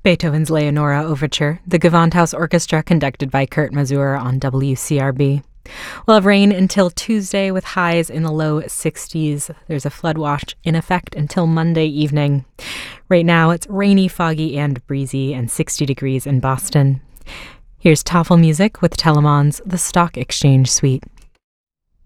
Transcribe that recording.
Beethoven's Leonora Overture, the Gewandhaus Orchestra conducted by Kurt Masur on WCRB. We'll have rain until Tuesday with highs in the low 60s. There's a flood watch in effect until Monday evening. Right now it's rainy, foggy, and breezy and 60 degrees in Boston. Here's Tafelmusik with Telemann's The Stock Exchange Suite.